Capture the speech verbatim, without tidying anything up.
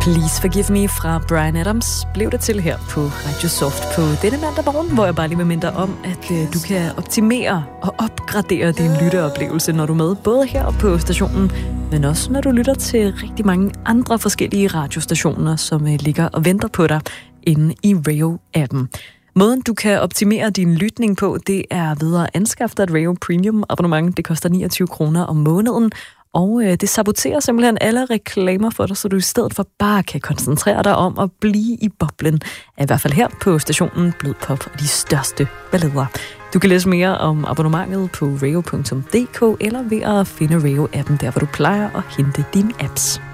Please Forgive Me fra Bryan Adams blev det til her på Radio Soft på denne mandag morgen, hvor jeg bare lige vil minde dig om, at øh, du kan optimere og opgradere din lytteoplevelse, når du er med, både her på stationen, men også når du lytter til rigtig mange andre forskellige radiostationer, som øh, ligger og venter på dig inde i Rayo-appen. Måden, du kan optimere din lytning på, det er ved at anskaffe dig et Rayo Premium abonnement. Det koster niogtyve kroner om måneden, og øh, det saboterer simpelthen alle reklamer for dig, så du i stedet for bare kan koncentrere dig om at blive i boblen. I hvert fald her på stationen Blød Pop og de største ballader. Du kan læse mere om abonnementet på rayo punktum d k eller ved at finde Rayo-appen der, hvor du plejer at hente dine apps.